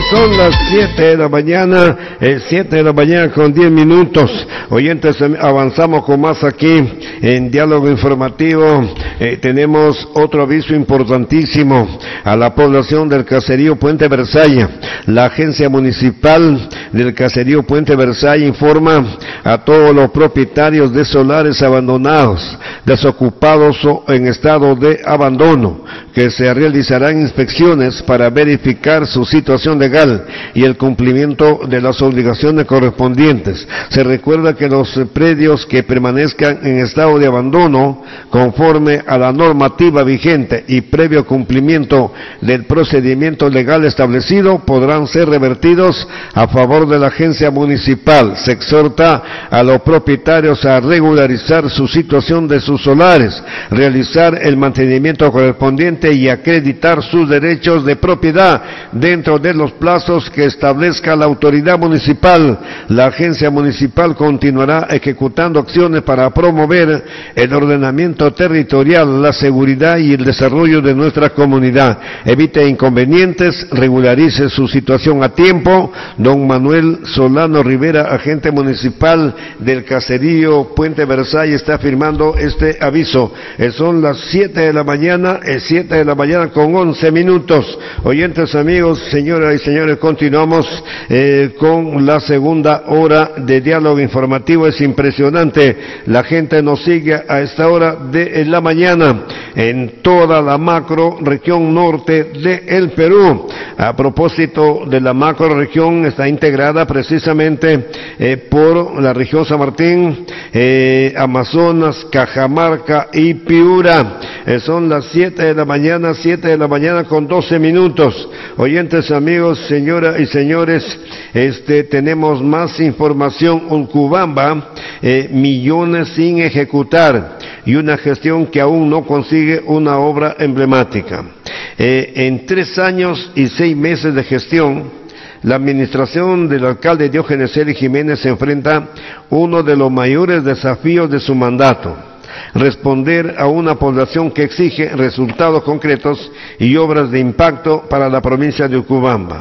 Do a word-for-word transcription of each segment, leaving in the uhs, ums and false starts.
son las siete de la mañana, eh, siete de la mañana con diez minutos. Oyentes, avanzamos con más aquí en Diálogo Informativo. Eh, tenemos otro aviso importantísimo a la población del caserío Puente Versailles. La agencia municipal del caserío Puente Versailles informa a todos los propietarios de solares abandonados, desocupados o en estado de abandono, que se realizarán inspecciones para verificar su situación legal y el cumplimiento de las obligaciones correspondientes. Se recuerda que los predios que permanezcan en estado de abandono, conforme a la normativa vigente y previo cumplimiento del procedimiento legal establecido, podrán ser revertidos a favor de la agencia municipal. Se exhorta a los propietarios a regularizar su situación de sus solares, realizar el mantenimiento correspondiente y acreditar sus derechos de propiedad dentro de los plazos que establezca la autoridad municipal. La agencia municipal continuará ejecutando acciones para promover el ordenamiento territorial, la seguridad y el desarrollo de nuestra comunidad. Evite inconvenientes, regularice su situación a tiempo. Don Manuel Solano Rivera, agente municipal del caserío Puente Versailles, está firmando este aviso. Eh, son las siete de la mañana, es siete de la mañana con once minutos. Oyentes, amigos, señoras y señores, continuamos eh, con la segunda hora de Diálogo Informativo. Es impresionante, la gente nos sigue a esta hora de la mañana en toda la macro región norte del Perú. A propósito de la macro región, está integrada precisamente eh, por la región San Martín, eh, Amazonas, Cajamarca y Piura. Eh, son las siete de la mañana, siete de la mañana con doce minutos. Oyentes, amigos, señoras y señores, este, tenemos más información. Urcubamba, eh, millones sin ejecutar y una gestión que aún no consigue una obra emblemática. Eh, en tres años y seis meses de gestión, la administración del alcalde Diógenes Eli Jiménez se enfrenta a uno de los mayores desafíos de su mandato: responder a una población que exige resultados concretos y obras de impacto para la provincia de Urcubamba.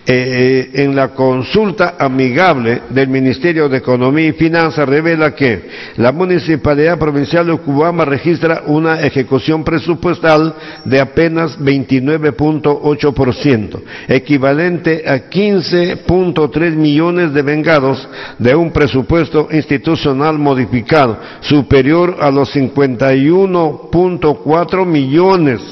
Eh, eh, en la consulta amigable del Ministerio de Economía y Finanzas revela que la Municipalidad Provincial de Urcubamba registra una ejecución presupuestal de apenas veintinueve punto ocho por ciento, equivalente a quince punto tres millones de vengados de un presupuesto institucional modificado, superior a los cincuenta y uno punto cuatro millones.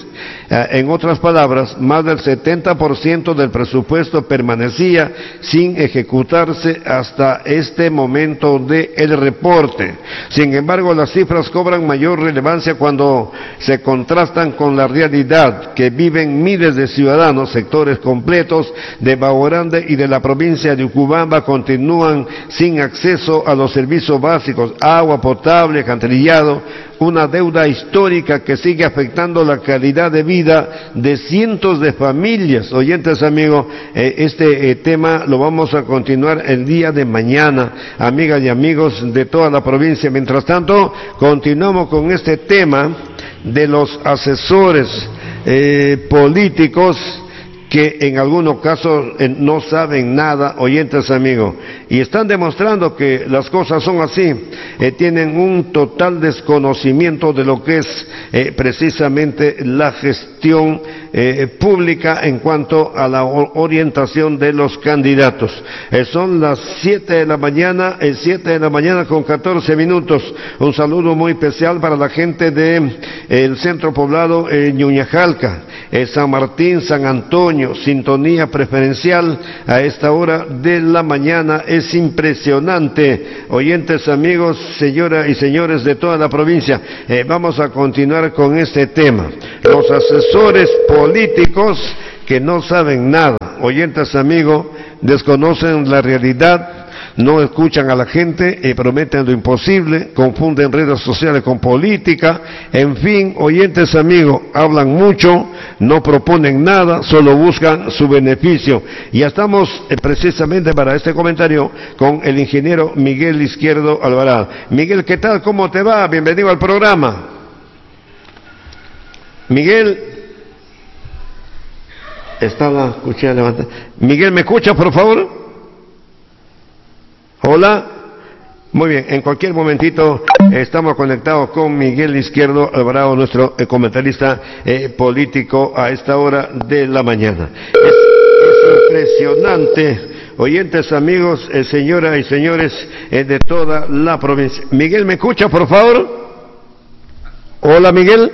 En otras palabras, más del setenta por ciento del presupuesto permanecía sin ejecutarse hasta este momento del reporte. Sin embargo, las cifras cobran mayor relevancia cuando se contrastan con la realidad que viven miles de ciudadanos. Sectores completos de Bahía Grande y de la provincia de Urcubamba continúan sin acceso a los servicios básicos: agua potable, alcantarillado, una deuda histórica que sigue afectando la calidad de vida de cientos de familias. Oyentes, amigos, eh, este eh, tema lo vamos a continuar el día de mañana, amigas y amigos de toda la provincia. Mientras tanto, continuamos con este tema de los asesores eh, políticos que en algunos casos eh, no saben nada, oyentes, amigos, y están demostrando que las cosas son así. Eh, tienen un total desconocimiento de lo que es eh, precisamente la gestión eh, pública en cuanto a la orientación de los candidatos. Eh, son las siete de la mañana, el siete de la mañana con catorce minutos. Un saludo muy especial para la gente de eh, el centro poblado eh, Ñuñajalca, eh, San Martín, San Antonio. Sintonía preferencial a esta hora de la mañana. Es impresionante, oyentes, amigos, señoras y señores de toda la provincia. Eh, vamos a continuar con este tema: los asesores políticos que no saben nada. Oyentes, amigos, desconocen la realidad, no escuchan a la gente, eh, prometen lo imposible, confunden redes sociales con política. En fin, oyentes, amigos, hablan mucho, no proponen nada, solo buscan su beneficio. Y ya estamos eh, precisamente para este comentario con el ingeniero Miguel Izquierdo Alvarado. Miguel, ¿qué tal? ¿Cómo te va? Bienvenido al programa. Miguel. Está la cuchilla levantada. Miguel, ¿me escucha, por favor? Hola. Muy bien, en cualquier momentito eh, estamos conectados con Miguel Izquierdo Alvarado, nuestro eh, comentarista eh, político a esta hora de la mañana. Es, es impresionante, oyentes, amigos, eh, señoras y señores eh, de toda la provincia. Miguel, ¿me escucha, por favor? Hola, Miguel.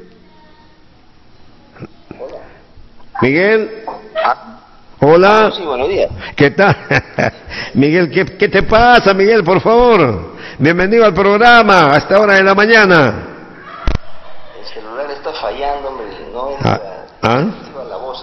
Miguel. Hola. Sí, buenos días. ¿Qué tal? Miguel, ¿qué, ¿qué te pasa, Miguel, por favor? Bienvenido al programa a esta hora de la mañana. El celular está fallando, hombre, no Ah, entra ¿ah? la voz.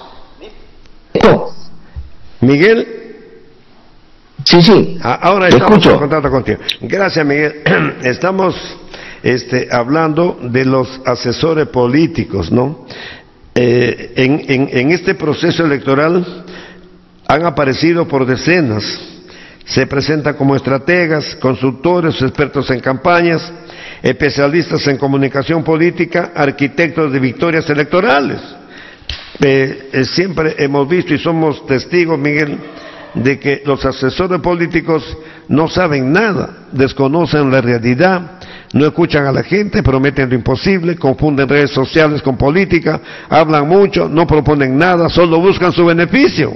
Miguel. Sí, sí. Ah, ahora Te estamos escucho. en contacto contigo. Gracias, Miguel. Estamos este, hablando de los asesores políticos, ¿no? Eh, en, en, en este proceso electoral han aparecido por decenas. Se presentan como estrategas, consultores, expertos en campañas, especialistas en comunicación política, arquitectos de victorias electorales. Eh, eh, siempre hemos visto y somos testigos, Miguel, de que los asesores políticos no saben nada, desconocen la realidad, no escuchan a la gente, prometen lo imposible, confunden redes sociales con política, hablan mucho, no proponen nada, solo buscan su beneficio.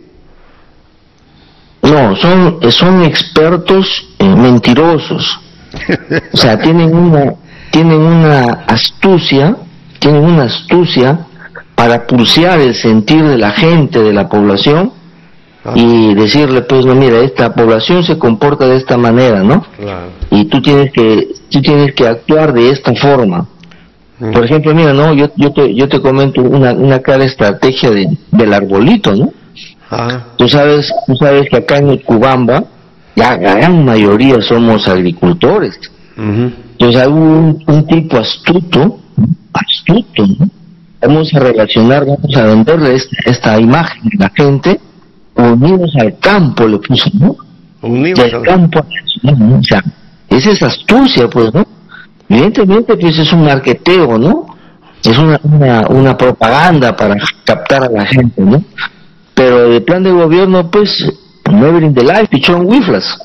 No, son, son expertos eh, mentirosos. O sea, tienen una, tienen una astucia, tienen una astucia para pulsear el sentir de la gente, de la población, ah. y decirle, pues, no, mira, esta población se comporta de esta manera, ¿no? Claro. Y tú tienes que, tú tienes que actuar de esta forma. Mm. Por ejemplo, mira, no, yo, yo te, yo te comento una, una clara estrategia de, del arbolito, ¿no? Ah. Tú sabes, tú sabes que acá en el Cubamba, la gran mayoría somos agricultores. Uh-huh. Entonces hay un, un tipo astuto, astuto, ¿no? Vamos a relacionar, vamos a venderle esta, esta imagen a la gente, unidos al campo, le puso, ¿no? Unidos Del al campo a la ciudad, ¿no? O sea, esa es astucia, pues, ¿no? Evidentemente, pues, es un marqueteo, ¿no? Es una, una, una propaganda para captar a la gente, ¿no? Pero el plan de gobierno, pues, never in the life, pichón wiflas.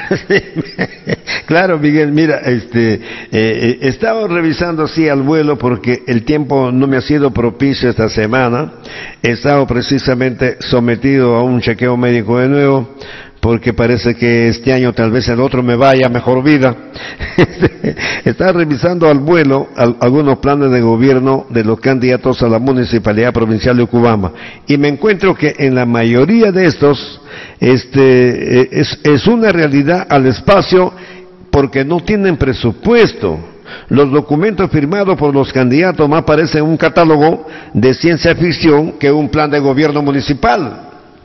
Claro, Miguel, mira, este, eh, eh, he estado revisando así al vuelo porque el tiempo no me ha sido propicio esta semana. He estado precisamente sometido a un chequeo médico de nuevo porque parece que este año tal vez el otro me vaya a mejor vida. Estaba revisando al vuelo al, algunos planes de gobierno de los candidatos a la Municipalidad Provincial de Cubamba y me encuentro que en la mayoría de estos este es, es una realidad al espacio porque no tienen presupuesto. Los documentos firmados por los candidatos más parecen un catálogo de ciencia ficción que un plan de gobierno municipal.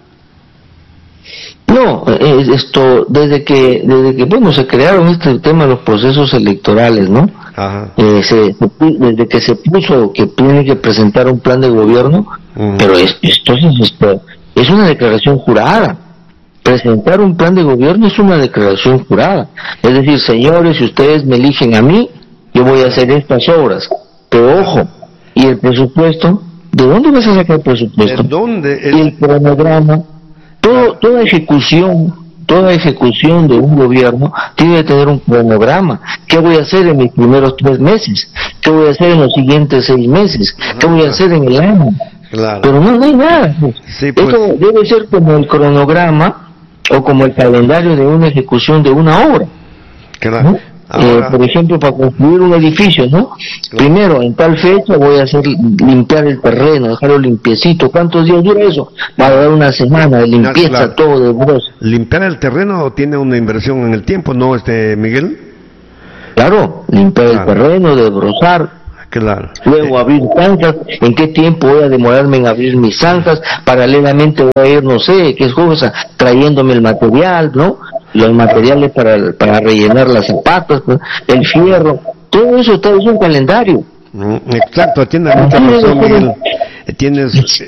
No, eh, esto, desde que, desde que, bueno, se crearon este tema de los procesos electorales, ¿no? Ajá. Eh, se, desde que se puso que tiene que presentar un plan de gobierno, uh-huh. pero es, entonces esto, es una declaración jurada. Presentar un plan de gobierno es una declaración jurada. Es decir, señores, si ustedes me eligen a mí, yo voy a hacer estas obras. Pero ojo, ¿y el presupuesto? ¿De dónde vas a sacar el presupuesto? ¿De dónde? Y el cronograma. Todo, toda ejecución, toda ejecución de un gobierno tiene que tener un cronograma. ¿Qué voy a hacer en mis primeros tres meses? ¿Qué voy a hacer en los siguientes seis meses? ¿Qué voy a hacer en el año? Claro. Pero no, no hay nada. Sí, pues. Eso debe ser como el cronograma o como el calendario de una ejecución de una obra. Claro. ¿No? Ahora... Eh, por ejemplo, para construir un edificio, ¿no? Claro. Primero, en tal fecha voy a hacer limpiar el terreno, dejarlo limpiecito. ¿Cuántos días dura eso? Va a durar una semana de limpieza, no, claro. Todo de bros. ¿Limpiar el terreno tiene una inversión en el tiempo, no, este Miguel? Claro, limpiar claro. el terreno, desbrozar. Claro. Luego abrir zanjas. ¿En qué tiempo voy a demorarme en abrir mis zanjas? Paralelamente voy a ir, no sé, qué cosa, trayéndome el material, ¿no? Los materiales para, para rellenar las zapatas, ¿no? El fierro, todo eso está en un calendario. Exacto, tienes mucha razón, Miguel. Tienes